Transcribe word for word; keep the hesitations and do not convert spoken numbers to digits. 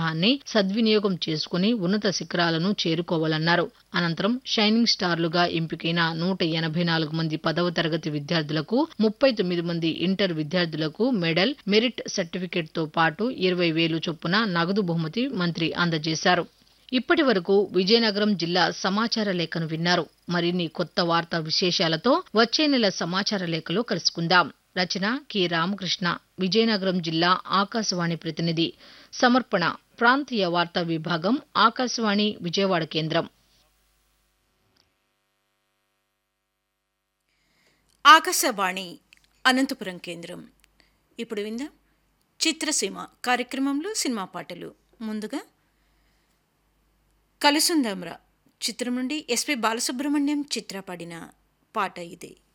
ప్రోత్సాహాన్ని సద్వినియోగం చేసుకుని ఉన్నత శిఖరాలను చేరుకోవాలన్నారు. అనంతరం షైనింగ్ స్టార్లుగా ఎంపికైన నూట ఎనభై నాలుగు మంది పదవ తరగతి విద్యార్థులకు, ముప్పై తొమ్మిది మంది ఇంటర్ విద్యార్థులకు మెడల్, మెరిట్ సర్టిఫికెట్తో పాటు ఇరవై వేలు చొప్పున నగదు బహుమతి మంత్రి అందజేశారు. ఇప్పటి వరకు విజయనగరం జిల్లా సమాచార లేఖను విన్నారు. మరిన్ని కొత్త వార్తా విశేషాలతో వచ్చే నెల సమాచార లేఖలో కలుసుకుందాం. రచన కె రామకృష్ణ, విజయనగరం జిల్లా ఆకాశవాణి ప్రతినిధి. సమర్పణ ప్రాంతీయ వార్తా విభాగం, ఆకాశవాణి విజయవాడ కేంద్రం. ఆకాశవాణి అనంతపురం కేంద్రం. ఇప్పుడు విందాం చిత్రసీమ కార్యక్రమంలో సినిమా పాటలు. ముందుగా కలుసుందాంరా చిత్రం నుండి ఎస్పి బాలసుబ్రహ్మణ్యం చిత్ర పాడిన పాట ఇది.